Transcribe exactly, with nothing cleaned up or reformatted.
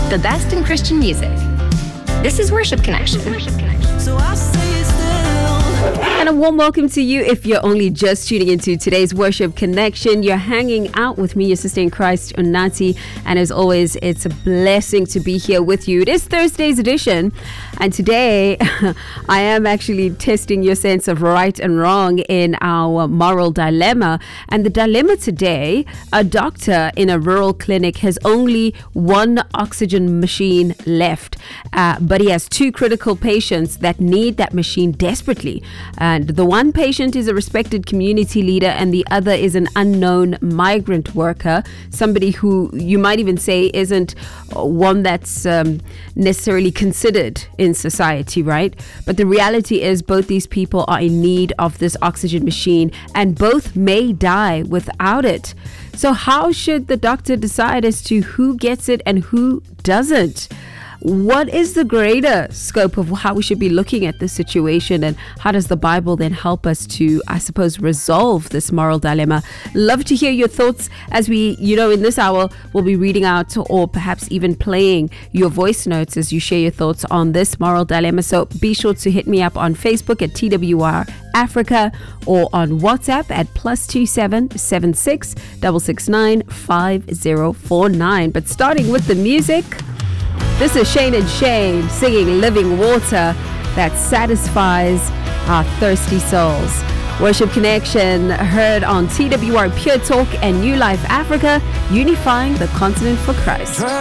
the best in Christian music. This is Worship Connection. So I say still. And a warm welcome to you if you're only just tuning into today's Worship Connection. You're hanging out with me, your sister in Christ, Unati. And as always, it's a blessing to be here with you. It is Thursday's edition. And today, I am actually testing your sense of right and wrong in our moral dilemma. And the dilemma today, a doctor in a rural clinic has only one oxygen machine left. Uh, but he has two critical patients that need that machine desperately. And the one patient is a respected community leader and the other is an unknown migrant worker, somebody who you might even say isn't one that's um, necessarily considered in society, right? But the reality is both these people are in need of this oxygen machine and both may die without it. So how should the doctor decide as to who gets it and who doesn't? What is the greater scope of how we should be looking at this situation, and how does the Bible then help us to, I suppose, resolve this moral dilemma? Love to hear your thoughts as we, you know, in this hour, we'll be reading out or perhaps even playing your voice notes as you share your thoughts on this moral dilemma. So be sure to hit me up on Facebook at T W R Africa or on WhatsApp at plus two seven seven six six six nine five zero four nine. But starting with the music, this is Shane and Shane singing Living Water that satisfies our thirsty souls. Worship Connection heard on T W R Pure Talk and New Life Africa, unifying the continent for Christ.